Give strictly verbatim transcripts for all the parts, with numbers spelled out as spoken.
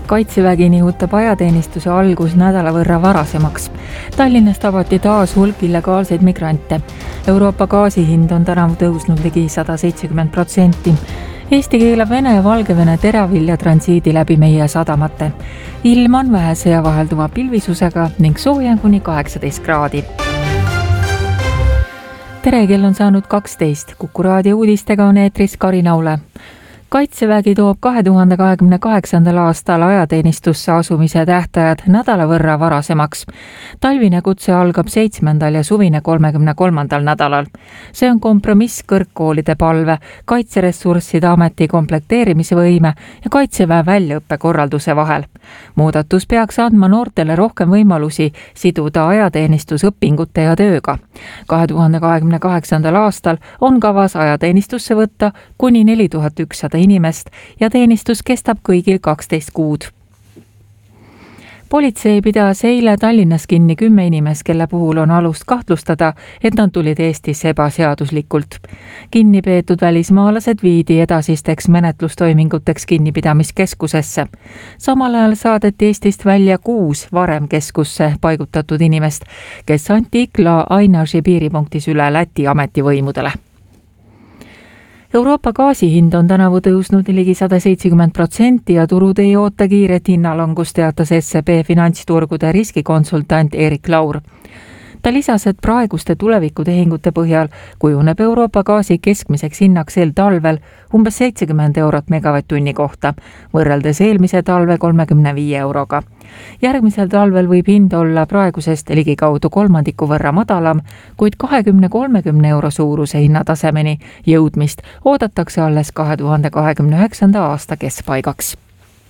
Kaitsevägi nihutab ajateenistuse algus nädala võrra varasemaks. Tallinnas tabati taas hulk illegaalseid migrante. Euroopa gaasihind on tänavu tõusnud ligi sada seitsekümmend protsenti. Eesti keelab Vene ja Valgevene teravilja transiidi läbi meie sadamate. Ilm on vähese ja vahelduva pilvisusega ning soojem kuni kaheksateist kraadi. Tere, kell on saanud kaksteist. Kuku raadio uudistega on eetris Kari Naule. Kaitsevägi toob kahe tuhande kahekümne kaheksandal aastal ajateenistusse asumise tähtajad nädala võrra varasemaks. Talvine kutse algab seitsmendal ja suvine kolmekümne kolmandal nädalal. See on kompromiss kõrgkoolide palve, kaitseressursside ameti komplekteerimise võime ja kaitseväe väljaõppe korralduse vahel. Muudatus peaks andma noortele rohkem võimalusi siduda ajateenistusõpingute ja tööga. kahe tuhande kahekümne kaheksandal aastal on kavas ajateenistusse võtta kuni neli tuhat ükssada inimest ja teenistus kestab kõigil kaksteist kuud. Politsei pidas eile Tallinnas kinni kümme inimest, kelle puhul on alust kahtlustada, et nad tulid Eestisse ebaseaduslikult. Kinni peetud välismaalased viidi edasisteks menetlustoiminguteks kinnipidamiskeskusesse. Samal ajal saadeti Eestist välja kuus varem keskusse paigutatud inimest, kes anti Ikla Ainaži piiripunktis üle Läti ametivõimudele. Euroopa gaasihind on tänavu tõusnud ligi sada seitsekümmend protsenti ja turud ei oota kiiret hinnalangust, teatas S E B finantsturgude riskikonsultant Erik Laur. Ta lisas, et praeguste tulevikutehingute põhjal kujuneb Euroopa gaasi keskmiseks hinnaks sel talvel umbes seitsekümmend eurot megavatt-tunni kohta, võrreldes eelmise talve kolmekümne viie euroga. Järgmisel talvel võib hind olla praegusest ligikaudu kolmandiku võrra madalam, kuid kahekümne kolmekümne euro suuruse hinnatasemeni jõudmist oodatakse alles kahe tuhande kahekümne üheksanda aasta keskpaigaks.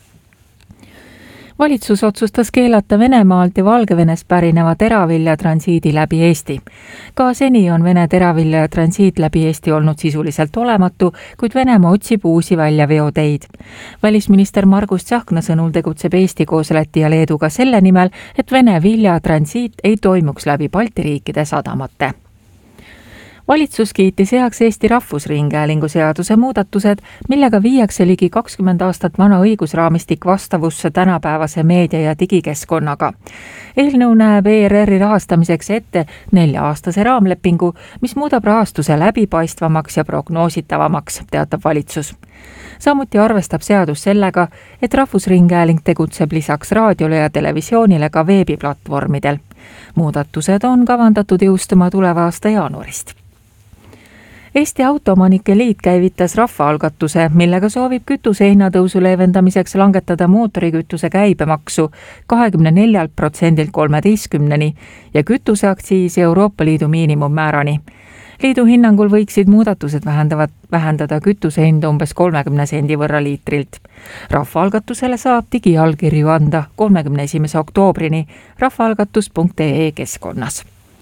Valitsus otsustas keelata Venemaalt ja Valgevenest pärineva teravilja transiidi läbi Eesti. Ka seni on Vene teravilja transiit läbi Eesti olnud sisuliselt olematu, kuid Venemaa otsib uusi väljaveoteid. Välisminister Margus Tsahkna sõnul tegutseb Eesti koos Läti ja Leeduga selle nimel, et Vene vilja transiit ei toimuks läbi Balti riikide sadamate. Valitsus kiitis heaks Eesti Rahvusringhäälingu seaduse muudatused, millega viiakse ligi kakskümmend aastat vana õigusraamistik vastavusse tänapäevase meedia ja digikeskkonnaga. Eelnõu näeb E R R-i rahastamiseks ette nelja-aastase raamlepingu, mis muudab rahastuse läbipaistvamaks ja prognoositavamaks, teatab valitsus. Samuti arvestab seadus sellega, et Rahvusringhääling tegutseb lisaks raadiole ja televisioonile ka veebiplatvormidel. Muudatused on kavandatud jõustuma tuleva aasta jaanuarist. Eesti Autoomanike Liit käivitas rahvaalgatuse, millega soovib kütuse hinnatõusu leevendamiseks langetada mootorikütuse käibemaksu kahekümne neljalt protsendilt kolmeteistkümneni ja kütuseaktsiisi Euroopa Liidu miinimummäärani. Liidu hinnangul võiksid muudatused vähendavad, vähendada kütuse hinda umbes kolmekümne sendi võrra liitrilt. Rahvaalgatusele saab digiallkirju anda kolmekümne esimese oktoobrini rahvaalgatus punkt E E keskkonnas.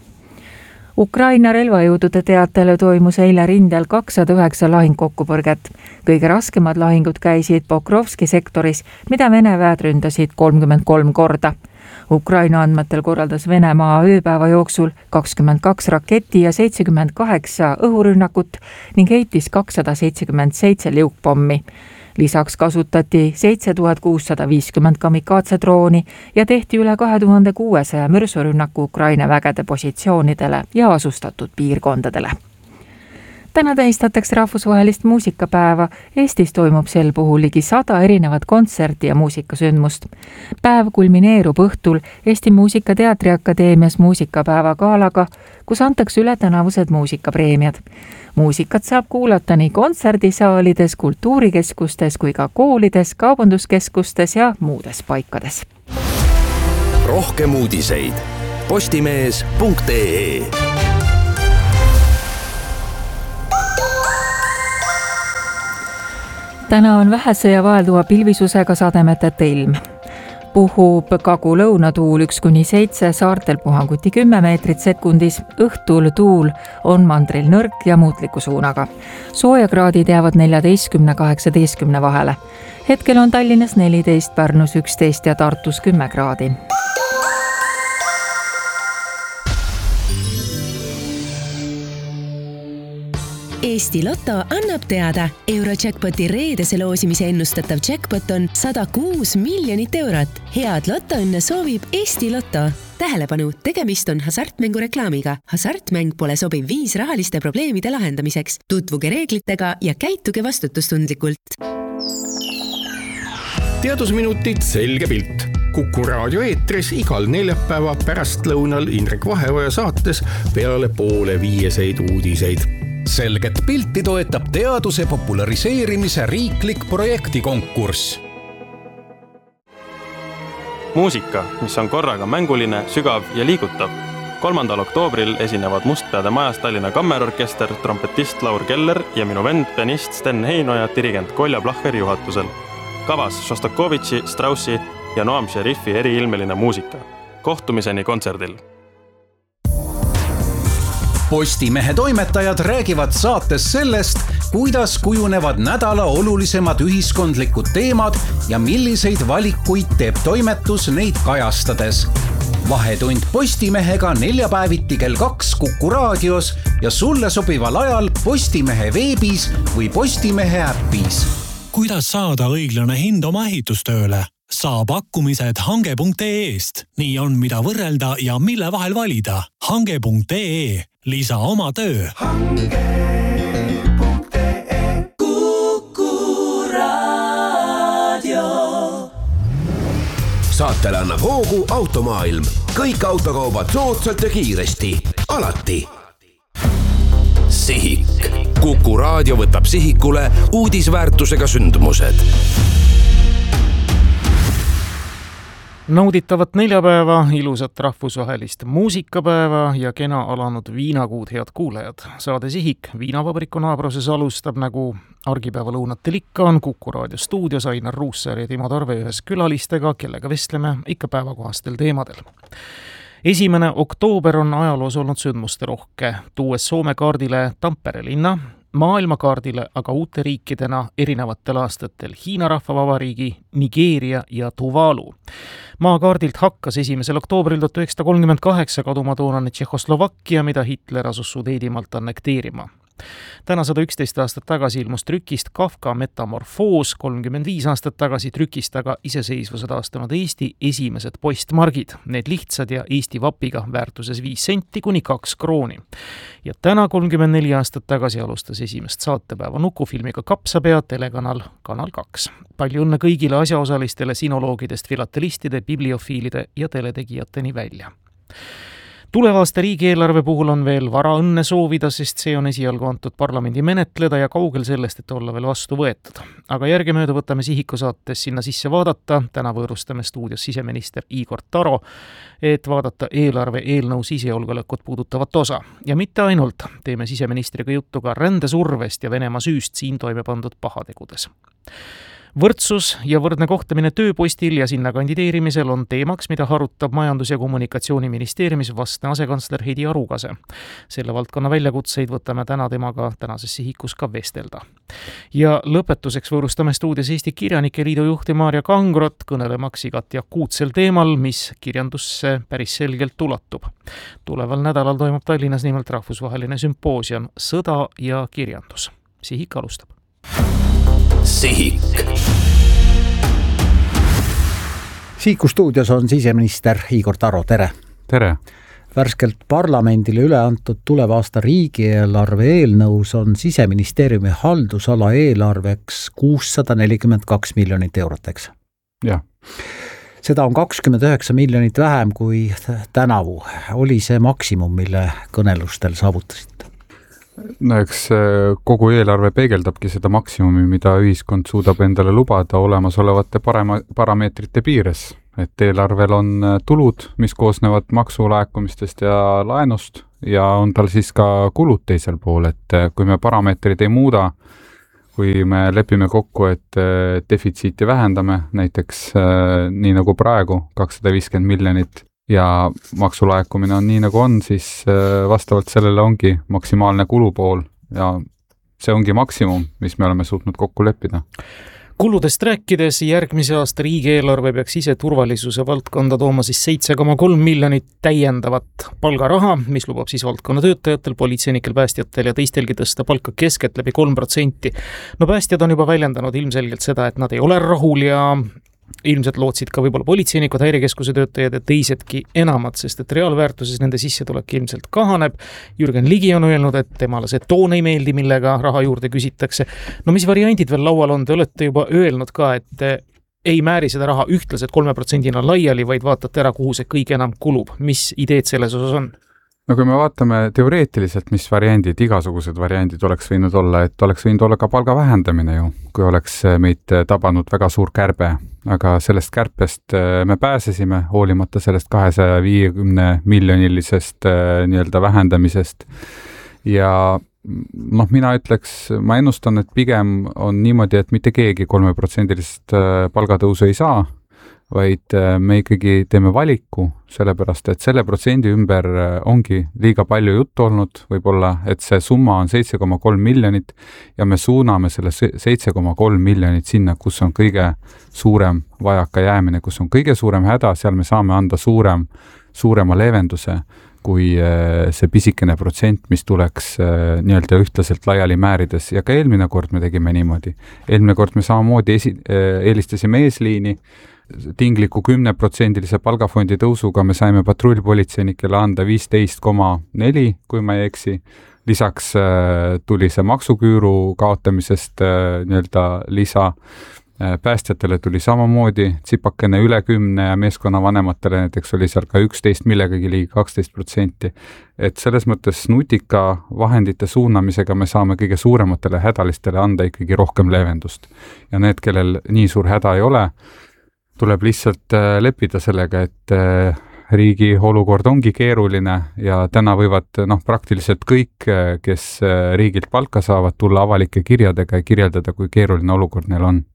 Ukraina relvajõudude teatele toimus eile rindel kakssada üheksa lahingkokkupõrget. Kõige raskemad lahingud käisid Pokrovski sektoris, mida Vene väed ründasid kolmkümmend kolm korda. Ukraina andmetel korraldas Venemaa ööpäeva jooksul kakskümmend kaks raketi ja seitsekümmend kaheksa õhurünnakut ning heitis kakssada seitsekümmend seitse liukpommi. Lisaks kasutati seitse tuhat kuussada viiskümmend kamikaatsedrooni ja tehti üle kahe tuhande kuuesaja mürsurünnaku Ukraina vägede positsioonidele ja asustatud piirkondadele. Täna tähistatakse rahvusvahelist muusikapäeva. Eestis toimub sel puhul ligi sada erinevat kontserti ja muusikasündmust. Päev kulmineerub õhtul Eesti Muusikateatri Akadeemias muusikapäeva gaalaga, kus antakse üle tänavused muusikapreemiad. Muusikat saab kuulata nii kontserdisaalides, kultuurikeskustes kui ka koolides, kaubanduskeskustes ja muudes paikades. Rohkem uudiseid postimees punkt E E. Täna on vähese ja vahelduva pilvisusega sademeteta ilm. Puhub kagu-lõunatuul üks kuni seitse, saartel puhanguti kümme meetrit sekundis, õhtul tuul on mandril nõrk ja muutliku suunaga. Soojakraadid jäävad neljateistkümne kaheksateistkümne vahele. Hetkel on Tallinnas neliteist, Pärnus üksteist ja Tartus kümme kraadi. Eesti Lotto annab teada. Eurojackpoti reedese loosimise ennustatav jackpot on sada kuus miljonit eurot. Head lottoõnne soovib Eesti Lotto. Tähelepanu, tegemist on hasartmängu reklaamiga. Hasartmäng pole sobiv viis rahaliste probleemide lahendamiseks. Tutvuge reeglitega ja käituge vastutustundlikult. Teadusminutid selge pilt. Kuku raadio eetris igal neljapäeva pärastlõunal Indrek Vaheoja saates peale poole viieseid uudiseid. Selget pilti toetab teaduse populariseerimise riiklik projektikonkurss. Muusika, mis on korraga mänguline, sügav ja liigutav. kolmandal oktoobril esinevad Mustpeade majas Tallinna Kammerorkester, trompetist Laur Keller ja minu vend, pianist Sten Heinoja, dirigent Kolja Plahher juhatusel. Kavas Šostakovitši, Straussi ja Noam Šerifi eriilmeline muusika. Kohtumiseni kontserdil. Postimehe toimetajad räägivad saates sellest, kuidas kujunevad nädala olulisemad ühiskondlikud teemad ja milliseid valikuid teeb toimetus neid kajastades. Vahetund Postimehega neljapäeviti kell kaks Kuku raadios ja sulle sobival ajal Postimehe veebis või Postimehe äppis. Kuidas saada õiglane hind oma ehitustööle? Saa pakkumised hange punkt ee-st. Nii on mida võrrelda ja mille vahel valida. hange punkt ee. Lisa oma töö. hange punkt ee. Kuku raadio. Saatele annab hoogu Automaailm. Kõik autokaubad soodsalt ja kiiresti. Alati. Sihik. Kuku raadio võtab sihikule uudisväärtusega sündmused. Nauditavat neljapäeva, ilusat rahvusvahelist muusikapäeva ja kena alanud viinakuud, head kuulajad. Saade Sihik viinavabriku naabruses alustab nagu argipäeva lõunatel ikka on Kuku raadio stuudios Ainar Ruussaar ja Timo Tarve ühes külalistega, kellega vestleme ikka päevakohastel teemadel. Esimene oktoober on ajaloos olnud sündmuste rohke, tuues Soome kaardile Tampere linna, maailmakaardile aga uute riikidena erinevatel aastatel Hiina Rahvavabariigi, Nigeeria ja Tuvalu. Maakaardilt hakkas esimesel oktoobril tuhat üheksasada kolmkümmend kaheksa kaduma toonane Tšehhoslovakkia, mida Hitler asus Sudeedimaalt annekteerima. Täna sada üksteist aastat tagasi ilmus trükist Kafka Metamorfoos, kolmkümmend viis aastat tagasi trükist aga iseseisvuse taastanud Eesti esimesed postmargid. Need lihtsad ja Eesti vapiga väärtuses viis senti kuni kaks krooni. Ja täna kolmkümmend neli aastat tagasi alustas esimest saatepäeva nukufilmiga Kapsapea telekanal Kanal kaks. Palju õnne kõigile asjaosalistele sinoloogidest filatelistide, bibliofiilide ja teletegijateni välja. Tulevaasta riigieelarve puhul on veel vara õnne soovida, sest see on esialgu antud parlamendi menetleda ja kaugel sellest, et olla veel vastu võetud. Aga järgemööda võtame Sihiku saates sinna sisse vaadata. Täna võõrustame stuudios siseminister Igor Taro, et vaadata eelarve eelnõu sisejulgeolekut puudutavat osa. Ja mitte ainult, teeme siseministriga juttu ka rändesurvest ja Venemaa süüst siin toime pandud pahategudes. Võrdsus ja võrdne kohtlemine tööpostil ja sinna kandideerimisel on teemaks, mida harutab Majandus- ja Kommunikatsiooniministeeriumis vastne asekantsler Heidi Arugase. Selle valdkonna väljakutseid võtame täna temaga tänases Sihikus ka vestelda. Ja lõpetuseks võõrustame stuudios Eesti Kirjanike Liidu juhti Maarja Kangrot, kõnelemaks igati akuutsel teemal, mis kirjandusse päris selgelt ulatub. Tuleval nädalal toimub Tallinnas nimelt rahvusvaheline sümpoosium Sõda ja kirjandus. Sihik alustab. Sihik. Sihiku stuudios on siseminister Igor Taro, tere! Tere! Värskelt parlamendile üle antud tuleva aasta riigieelarve eelnõus on siseministeeriumi haldusala eelarveks kuussada nelikümmend kaks miljonit eurot, eks? Jah. Seda on kakskümmend üheksa miljonit vähem kui tänavu. Oli see maksimum, mille kõnelustel saavutasid? No eks kogu eelarve peegeldabki seda maksimumi, mida ühiskond suudab endale lubada olemasolevate parema, parameetrite piires. Et eelarvel on tulud, mis koosnevad maksulaekumistest ja laenust ja on tal siis ka kulud teisel pool, et kui me parameetrid ei muuda, kui me lepime kokku, et defitsiiti vähendame, näiteks nii nagu praegu kakssada viiskümmend miljonit, ja maksulaekumine on nii nagu on, siis vastavalt sellele ongi maksimaalne kulupool ja see ongi maksimum, mis me oleme suutnud kokku leppida. kuludest rääkides järgmise aasta riigieelarve peaks ise turvalisuse valdkonda tooma siis seitse koma kolm miljonit täiendavat palgaraha, mis lubab siis valdkonna töötajatel, politseinikel, päästjatel ja teistelgi tõsta palka keskeltläbi kolm protsenti. No päästjad on juba väljendanud ilmselgelt seda, et nad ei ole rahul ja ilmselt lootsid ka võib-olla politseinikud, häirekeskuse töötajad ja teisedki enamad, sest et reaalväärtuses nende sissetulek ilmselt kahaneb. Jürgen Ligi on öelnud, et temale see toon ei meeldi, millega raha juurde küsitakse. No mis variandid veel laual on? Te olete juba öelnud ka, et ei määri seda raha ühtlaselt kolme protsendina laiali, vaid vaatate ära, kuhu see kõige enam kulub. Mis ideed selles osas on? No kui me vaatame teoreetiliselt, mis variandid, igasugused variandid oleks võinud olla, et oleks võinud olla ka palga vähendamine ju, kui oleks meid tabanud väga suur kärbe, aga sellest kärpest me pääsesime hoolimata sellest kahesaja viiekümne miljonilisest nii-öelda vähendamisest ja noh, mina ütleks, ma ennustan, et pigem on niimoodi, et mitte keegi kolme protsendilist palgatõusu ei saa, vaid me ikkagi teeme valiku, sellepärast et selle protsendi ümber ongi liiga palju juttu olnud, võib-olla, et see summa on seitse koma kolm miljonit ja me suuname selle seitse koma kolm miljonit sinna, kus on kõige suurem vajaka jäämine, kus on kõige suurem häda, seal me saame anda suurem, suurema leevenduse kui see pisikene protsent, mis tuleks nii-öelda ühtlaselt laiali määrides ja ka eelmine kord me tegime niimoodi. Eelmine kord me samamoodi esi, eelistasime eesliini, tingliku kümne protsendilise palgafondi tõusuga me saime patrullpolitseinikele anda viisteist koma neli, kui ma ei eksi. Lisaks tuli see maksuküüru kaotamisest nii-öelda lisa. Päästjatele tuli samamoodi tsipakene üle kümne ja meeskonna vanematele näiteks oli seal ka üksteist millegagi liigi kaksteist protsenti. Et selles mõttes nutika vahendite suunamisega me saame kõige suurematele hädalistele anda ikkagi rohkem leevendust. Ja need, kellel nii suur häda ei ole, tuleb lihtsalt leppida sellega, et riigi olukord ongi keeruline ja täna võivad noh, praktiliselt kõik, kes riigilt palka saavad, tulla avalike kirjadega ja kirjeldada, kui keeruline olukord neil on.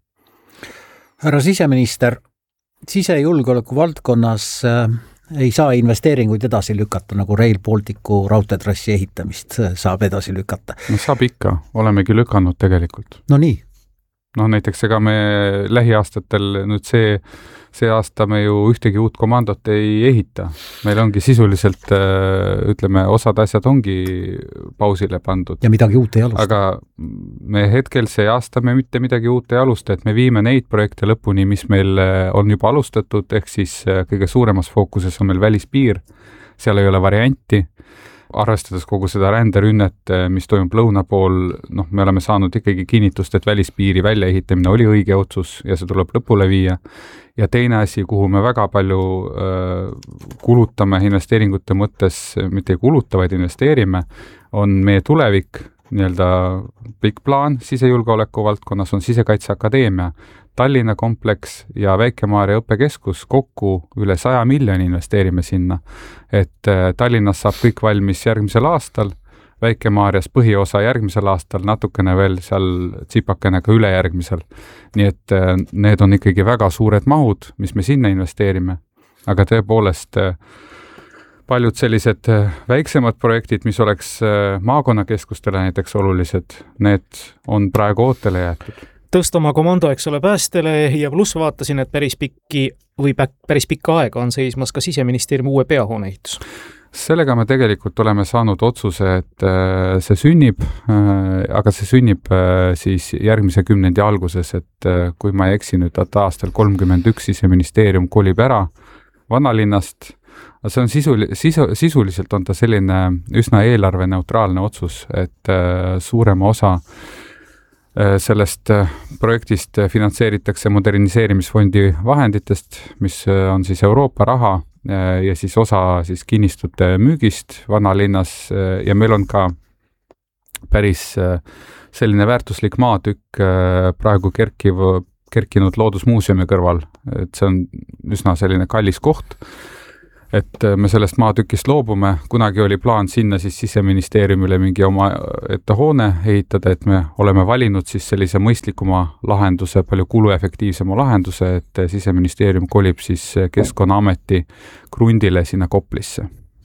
Härra siseminister, sisejulgeoleku valdkonnas ei saa investeeringuid edasi lükata, nagu Rail Balticu raudteetrassi ehitamist saab edasi lükata. No saab ikka, olemegi lükanud tegelikult. No nii. No näiteks ega me lähiaastatel nüüd see, see aasta me ju ühtegi uut komandot ei ehita. Meil ongi sisuliselt, ütleme, osad asjad ongi pausile pandud. Ja midagi uut ei alusta. Aga me hetkel see aasta me mitte midagi uut ei alusta, et me viime neid projekte lõpuni, mis meil on juba alustatud, ehk siis kõige suuremas fookuses on meil välispiir. Seal ei ole varianti. Arvestades kogu seda ränderünnet, mis toimub lõuna pool, noh, me oleme saanud ikkagi kinnitust, et välispiiri väljaehitamine oli õige otsus ja see tuleb lõpule viia. Ja teine asi, kuhu me väga palju äh, kulutame investeeringute mõttes, mitte ei kuluta, vaid investeerime, on meie tulevik, nii-öelda pikk plaan sisejulgeoleku valdkonnas on Sisekaitseakadeemia, Tallinna kompleks ja Väike-Maarja õppekeskus kokku üle saja miljoni investeerime sinna. Et Tallinnas saab kõik valmis järgmisel aastal, Väike-Maarjas põhiosa järgmisel aastal, natukene veel seal tsipakene ka üle järgmisel. Nii et need on ikkagi väga suured mahud, mis me sinna investeerime. Aga tõepoolest paljud sellised väiksemad projektid, mis oleks maakonnakeskustele näiteks olulised, need on praegu ootele jäetud. Tõsta oma komando, eks ole, päästele ja pluss vaatasin, et päris pikki või päris pikka aega on seismas ka Siseministeeriumi uue peahoone ehitus. Sellega me tegelikult oleme saanud otsuse, et see sünnib, aga see sünnib siis järgmise kümnendi alguses, et kui ma ei eksi nüüd, et aastal kolmkümmend üks Siseministeerium kolib ära vanalinnast. See on sisul, sisu, sisuliselt on ta selline üsna eelarveneutraalne otsus, et suurema osa sellest projektist finantseeritakse moderniseerimisfondi vahenditest, mis on siis Euroopa raha ja siis osa siis kinnistute müügist vanalinnas ja meil on ka päris selline väärtuslik maatükk praegu kerkiv, kerkinud Loodusmuuseumi kõrval, et see on üsna selline kallis koht. Et me sellest maatükist loobume, kunagi oli plaan sinna siis Siseministeeriumile mingi oma ette hoone ehitada, et me oleme valinud siis sellise mõistlikuma lahenduse, palju kuluefektiivsema lahenduse, et Siseministeerium kolib siis Keskkonnaameti krundile sinna Koplisse.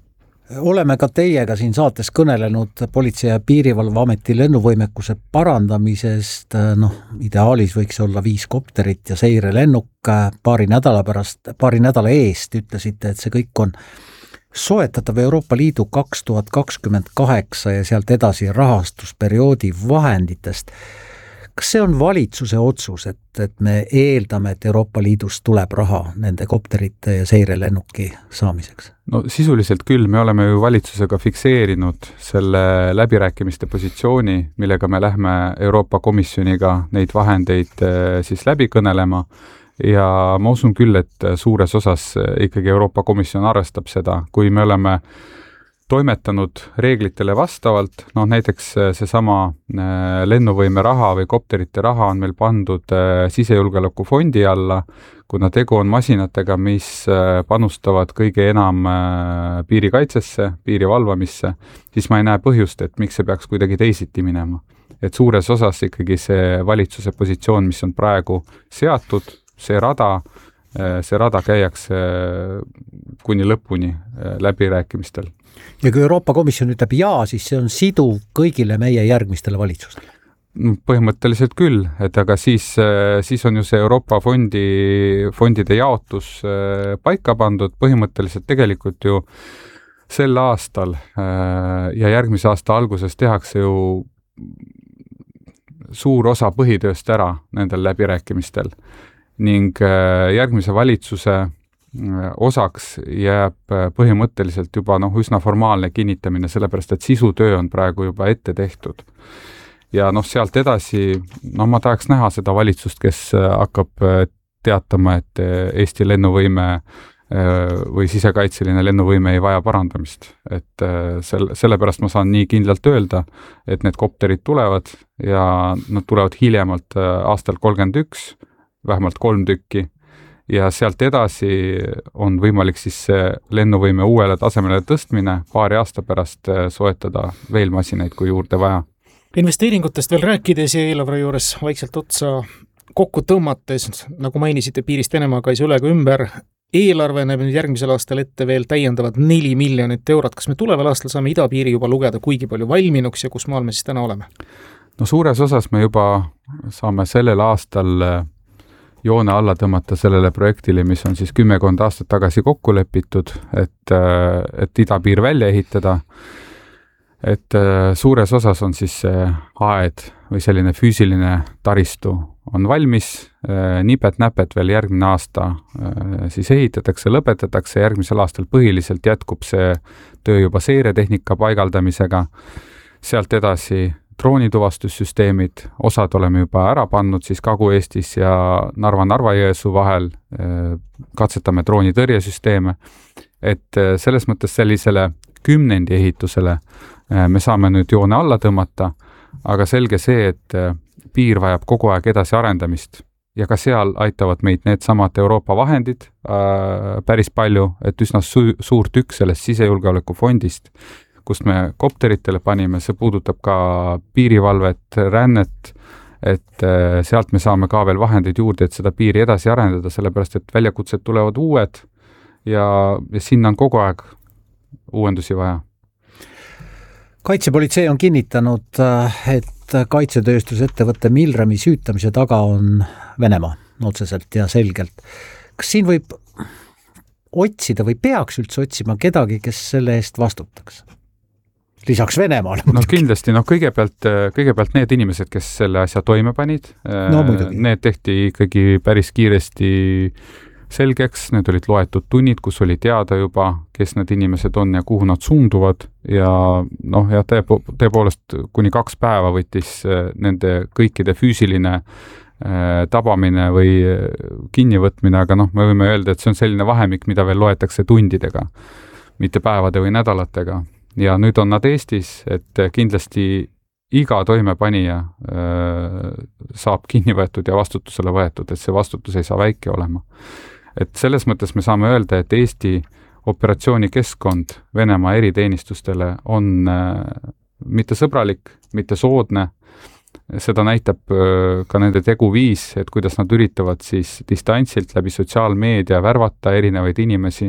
oleme ka teiega siin saates kõnelenud Politsei- ja Piirivalveameti lennuvõimekuse parandamisest, noh, ideaalis võiks olla viis kopterit ja seirelennuk, paari nädala pärast, paari nädala eest ütlesite, et see kõik on soetatav Euroopa Liidu kaks tuhat kakskümmend kaheksa ja sealt edasi rahastusperioodi vahenditest. Kas see on valitsuse otsus, et, et me eeldame, et Euroopa Liidust tuleb raha nende kopterite ja seirelennuki saamiseks? No sisuliselt küll, me oleme ju valitsusega fikseerinud selle läbirääkimiste positsiooni, millega me lähme Euroopa Komisjoniga neid vahendeid siis läbi kõnelema ja ma usun küll, et suures osas ikkagi Euroopa Komisjon arvestab seda, kui me oleme toimetanud reeglitele vastavalt, noh näiteks seesama lennuvõime raha või kopterite raha on meil pandud sisejulgeoleku fondi alla, kuna tegu on masinatega, mis panustavad kõige enam piirikaitsesse, piiri valvamisse, siis ma ei näe põhjust, et miks see peaks kuidagi teisiti minema. Et suures osas ikkagi see valitsuse positsioon, mis on praegu seatud, see rada, see rada käiakse kuni lõpuni läbirääkimistel. Ja kui Euroopa Komisjon ütleb jaa, siis see on siduv kõigile meie järgmistele valitsustele? Põhimõtteliselt küll, et aga siis, siis on ju see Euroopa fondi, fondide jaotus paika pandud, põhimõtteliselt tegelikult ju sel aastal ja järgmise aasta alguses tehakse ju suur osa põhitööst ära nendel läbirääkimistel ning järgmise valitsuse osaks jääb põhimõtteliselt juba noh, üsna formaalne kinnitamine, sellepärast et sisutöö on praegu juba ette tehtud. Ja noh, sealt edasi, no ma tahaks näha seda valitsust, kes hakkab teatama, et Eesti lennuvõime või sisekaitseline lennuvõime ei vaja parandamist. Et selle, sellepärast ma saan nii kindlalt öelda, et need kopterid tulevad ja nad tulevad hiljemalt aastal kolmkümmend üks, vähemalt kolm tükki. Ja sealt edasi on võimalik siis lennuvõime uuele tasemele tõstmine, paari aasta pärast soetada veel masinaid, kui juurde vaja. Investeeringutest veel rääkides ja eelarve juures vaikselt otsa kokku tõmmates, nagu mainisite, piirist Venemaaga ei süle ka ümber, eelarve näeb nüüd järgmisel aastal ette veel täiendavad neli miljonit eurot. Kas me tuleval aastal saame idapiiri juba lugeda kuigi palju valminuks ja kus maal me siis täna oleme? No suures osas me juba saame sellel aastal joone alla tõmmata sellele projektile, mis on siis kümmekond aastat tagasi kokku lepitud, et, et idapiir välja ehitada. Et suures osas on siis see aed või selline füüsiline taristu on valmis, nipet-näpet veel järgmine aasta siis ehitatakse, lõpetatakse, järgmisel aastal põhiliselt jätkub see töö juba seiretehnika paigaldamisega, sealt edasi droonituvastussüsteemid, osad oleme juba ära pannud siis Kagu-Eestis ja Narva-Narva-Jõesuu vahel, katsetame droonitõrjesüsteeme, et selles mõttes sellisele kümnendi ehitusele me saame nüüd joone alla tõmmata, aga selge see, et piir vajab kogu aeg edasi arendamist ja ka seal aitavad meid need samad Euroopa vahendid äh, päris palju, et üsna su- suur tükk sellest sisejulgeoleku fondist, kust me kopteritele panime, see puudutab ka piirivalvet, rännet, et sealt me saame ka veel vahendeid juurde, et seda piiri edasi arendada, sellepärast et väljakutsed tulevad uued ja, ja sinna on kogu aeg uuendusi vaja. Kaitsepolitsei on kinnitanud, et kaitsetööstusettevõtte Milremi süütamise taga on Venemaa otseselt ja selgelt. Kas siin võib otsida või peaks üldse otsima kedagi, kes selle eest vastutaks? Lisaks Venemaale. No kindlasti, no kõigepealt, kõigepealt need inimesed, kes selle asja toime panid, no, need tehti ikkagi päris kiiresti selgeks, need olid loetud tunnid, kus oli teada juba, kes need inimesed on ja kuhu nad suunduvad ja noh, ja teepo, teepoolest kuni kaks päeva võttis nende kõikide füüsiline tabamine või kinnivõtmine, aga noh, me võime öelda, et see on selline vahemik, mida veel loetakse tundidega, mitte päevade või nädalatega. Ja nüüd on nad Eestis, et kindlasti iga toimepanija äh, saab kinni võetud ja vastutusele võetud, et see vastutus ei saa väike olema. Et selles mõttes me saame öelda, et Eesti operatsioonikeskkond Venemaa eriteenistustele on äh, mitte sõbralik, mitte soodne. Seda näitab äh, ka nende teguviis, et kuidas nad üritavad siis distantsilt läbi sotsiaalmeedia värvata erinevaid inimesi,